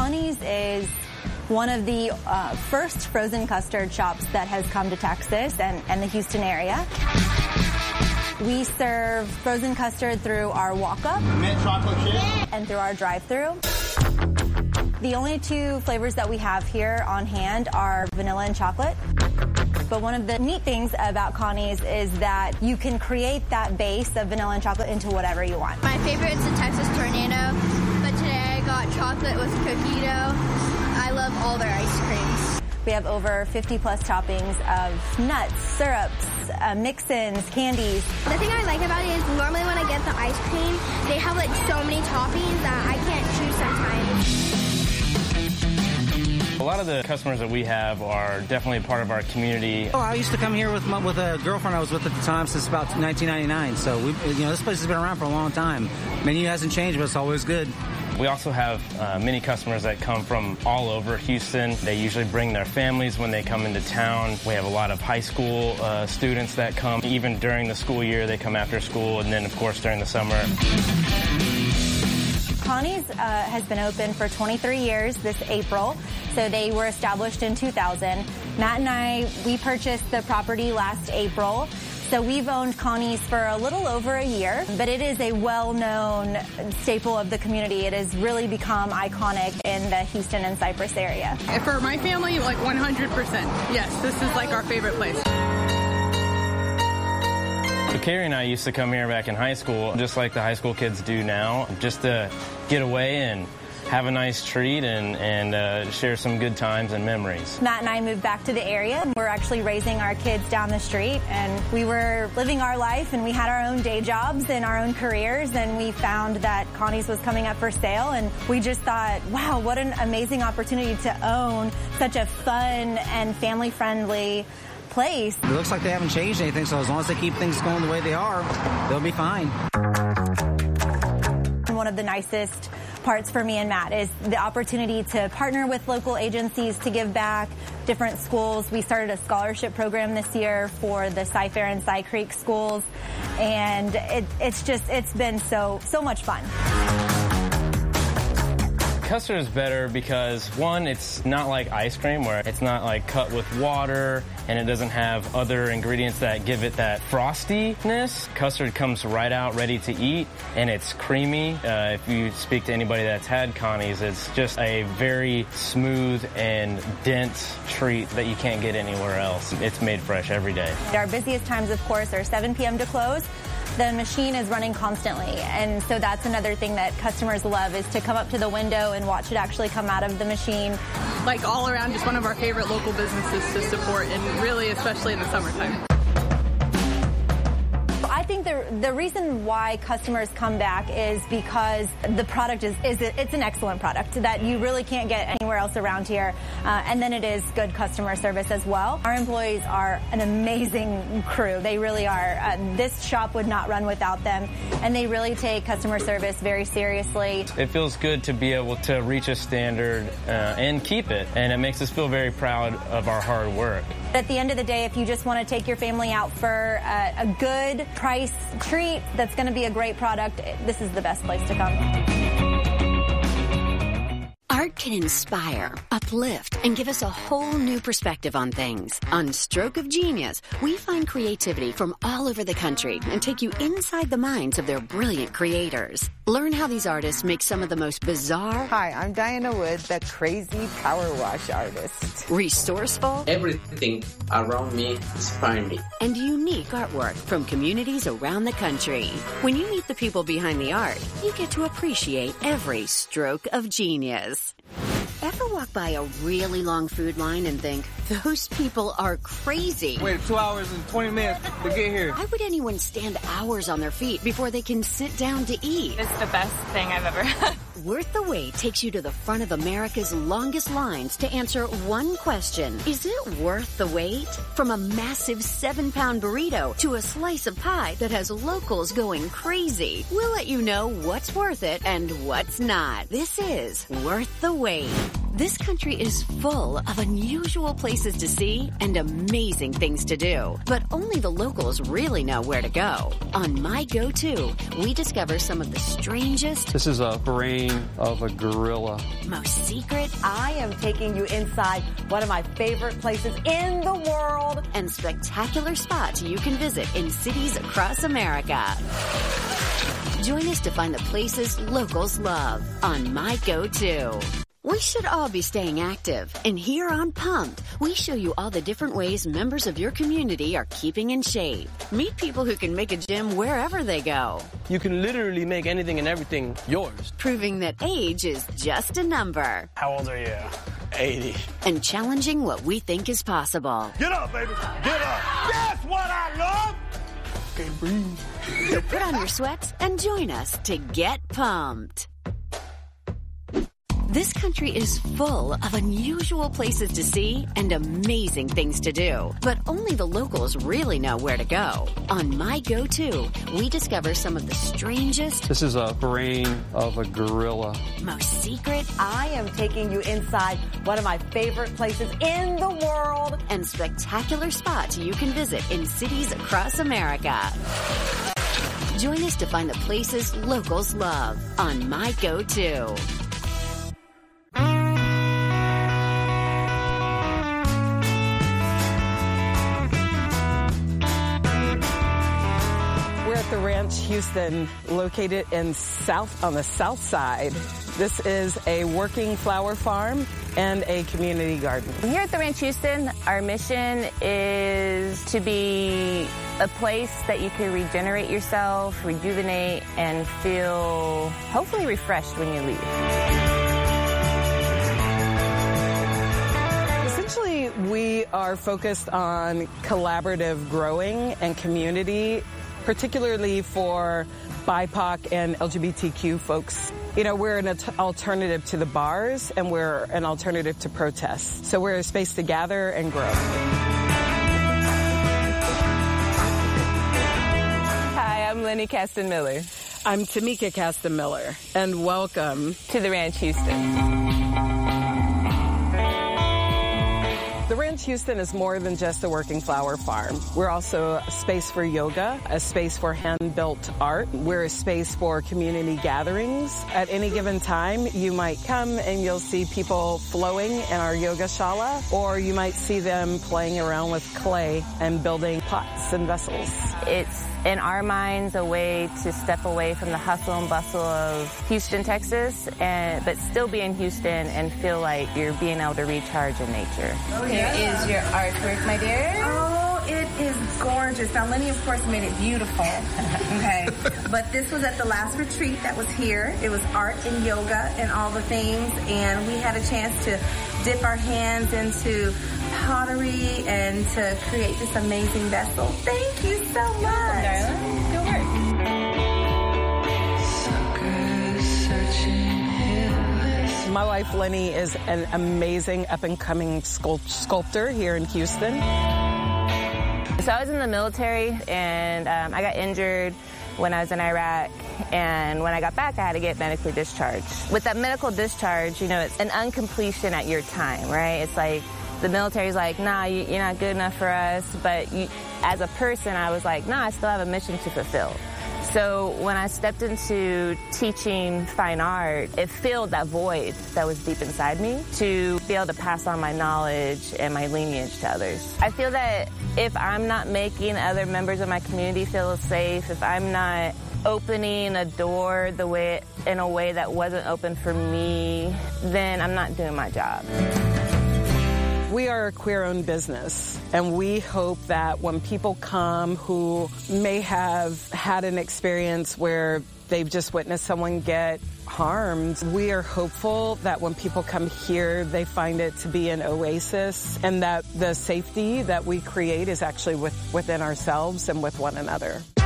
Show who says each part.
Speaker 1: Connie's is one of the first frozen custard shops that has come to Texas and the Houston area. We serve frozen custard through our walk-up
Speaker 2: mint chocolate chip
Speaker 1: and through our drive-through. The only two flavors that we have here on hand are vanilla and chocolate. But one of the neat things about Connie's is that you can create that base of vanilla and chocolate into whatever you want.
Speaker 3: My favorite is the Texas Tornado, but today I got chocolate with cookie dough. I love all their ice creams.
Speaker 1: We have over 50 plus toppings of nuts, syrups, mix-ins, candies.
Speaker 3: The thing I like about it is normally when I get the ice cream, they have like so many toppings that I can't choose sometimes.
Speaker 4: A lot of the customers that we have are definitely part of our community.
Speaker 5: Oh, I used to come here with a girlfriend I was with at the time since about 1999. So this place has been around for a long time. Menu hasn't changed, but it's always good.
Speaker 4: We also have many customers that come from all over Houston. They usually bring their families when they come into town. We have a lot of high school students that come. Even during the school year, they come after school, and then, of course, during the summer.
Speaker 1: Connie's has been open for 23 years this April, so they were established in 2000. Matt and I, we purchased the property last April. So we've owned Connie's for a little over a year, but it is a well-known staple of the community. It has really become iconic in the Houston and Cypress area.
Speaker 6: For my family, like 100%. Yes, this is like our favorite place.
Speaker 4: So Carrie and I used to come here back in high school, just like the high school kids do now, just to get away and have a nice treat and share some good times and memories.
Speaker 1: Matt and I moved back to the area. We're actually raising our kids down the street, and we were living our life, and we had our own day jobs and our own careers, and we found that Connie's was coming up for sale, and we just thought, wow, what an amazing opportunity to own such a fun and family-friendly place.
Speaker 5: It looks like they haven't changed anything, so as long as they keep things going the way they are, they'll be fine.
Speaker 1: One of the nicest parts for me and Matt is the opportunity to partner with local agencies to give back, different schools. We started a scholarship program this year for the Cy-Fair and Cy Creek schools, and it's been so much fun.
Speaker 4: Custard is better because, one, it's not like ice cream where it's not like cut with water and it doesn't have other ingredients that give it that frostiness. Custard comes right out ready to eat, and it's creamy. If you speak to anybody that's had Connie's, it's just a very smooth and dense treat that you can't get anywhere else. It's made fresh every day.
Speaker 1: Our busiest times, of course, are 7 p.m. to close. The machine is running constantly, and so that's another thing that customers love, is to come up to the window and watch it actually come out of the machine.
Speaker 6: Like all around, just one of our favorite local businesses to support, and really especially in the summertime.
Speaker 1: I think the reason why customers come back is because the product it's an excellent product that you really can't get anywhere else around here, and then it is good customer service as well. Our employees are an amazing crew. They really are. This shop would not run without them, and they really take customer service very seriously.
Speaker 4: It feels good to be able to reach a standard and keep it, and it makes us feel very proud of our hard work.
Speaker 1: At the end of the day, if you just want to take your family out for a good price treat that's going to be a great product, this is the best place to come.
Speaker 7: Art can inspire, uplift, and give us a whole new perspective on things. On Stroke of Genius, we find creativity from all over the country and take you inside the minds of their brilliant creators. Learn how these artists make some of the most bizarre...
Speaker 8: Hi, I'm Diana Wood, the crazy power wash artist.
Speaker 7: Resourceful...
Speaker 9: Everything around me inspires me.
Speaker 7: And unique artwork from communities around the country. When you meet the people behind the art, you get to appreciate every stroke of genius. Ever walk by a really long food line and think, those people are crazy?
Speaker 10: Wait 2 hours and 20 minutes to get here.
Speaker 7: Why would anyone stand hours on their feet before they can sit down to eat?
Speaker 11: It's the best thing I've ever had.
Speaker 7: Worth the Wait takes you to the front of America's longest lines to answer one question. Is it worth the wait? From a massive 7-pound burrito to a slice of pie that has locals going crazy, we'll let you know what's worth it and what's not. This is Worth the Wait. This country is full of unusual places to see and amazing things to do. But only the locals really know where to go. On My Go-To, we discover some of the strangest...
Speaker 2: This is a brain of a gorilla.
Speaker 7: ...most secret...
Speaker 12: I am taking you inside one of my favorite places in the world.
Speaker 7: ...and spectacular spots you can visit in cities across America. Join us to find the places locals love on My Go-To. We should all be staying active, and here on Pumped, we show you all the different ways members of your community are keeping in shape. Meet people who can make a gym wherever they go.
Speaker 13: You can literally make anything and everything yours.
Speaker 7: Proving that age is just a number.
Speaker 13: How old are you? 80.
Speaker 7: And challenging what we think is possible.
Speaker 14: Get up, baby. Get up. That's what I love.
Speaker 13: Can't breathe.
Speaker 7: So put on your sweats and join us to get pumped. This country is full of unusual places to see and amazing things to do. But only the locals really know where to go. On My Go-To, we discover some of the strangest...
Speaker 2: This is a brain of a gorilla.
Speaker 7: ...most secret...
Speaker 12: I am taking you inside one of my favorite places in the world.
Speaker 7: ...and spectacular spots you can visit in cities across America. Join us to find the places locals love on My Go-To.
Speaker 15: The Ranch Houston, located on the south side. This is a working flower farm and a community garden.
Speaker 16: Here at the Ranch Houston, our mission is to be a place that you can regenerate yourself, rejuvenate, and feel hopefully refreshed when you leave.
Speaker 15: Essentially, we are focused on collaborative growing and community, particularly for BIPOC and LGBTQ folks. You know, we're an alternative to the bars, and we're an alternative to protests. So we're a space to gather and grow.
Speaker 16: Hi, I'm Lenny Caston-Miller.
Speaker 15: I'm Tamika Caston-Miller, and welcome
Speaker 16: to the Ranch Houston.
Speaker 15: The Ranch Houston is more than just a working flower farm. We're also a space for yoga, a space for hand-built art. We're a space for community gatherings. At any given time, you might come and you'll see people flowing in our yoga shala, or you might see them playing around with clay and building pots and vessels.
Speaker 16: It's, in our minds, a way to step away from the hustle and bustle of Houston, Texas, but still be in Houston and feel like you're being able to recharge in nature.
Speaker 17: Here is your artwork, my dear. Oh, it is gorgeous. Now, Lenny, of course, made it beautiful. Okay. But this was at the last retreat that was here. It was art and yoga and all the things. And we had a chance to dip our hands into pottery and to create this amazing vessel. Thank you so much. Darling. Good work.
Speaker 15: My wife, Lenny, is an amazing up-and-coming sculptor here in Houston.
Speaker 16: So I was in the military, and I got injured when I was in Iraq, and when I got back, I had to get medically discharged. With that medical discharge, you know, it's an uncompletion at your time, right? It's like the military's like, nah, you're not good enough for us, but as a person, I was like, nah, I still have a mission to fulfill. So when I stepped into teaching fine art, it filled that void that was deep inside me to be able to pass on my knowledge and my lineage to others. I feel that if I'm not making other members of my community feel safe, if I'm not opening a door in a way that wasn't open for me, then I'm not doing my job.
Speaker 15: We are a queer-owned business, and we hope that when people come who may have had an experience where they've just witnessed someone get harmed, we are hopeful that when people come here, they find it to be an oasis, and that the safety that we create is actually within ourselves and with one another.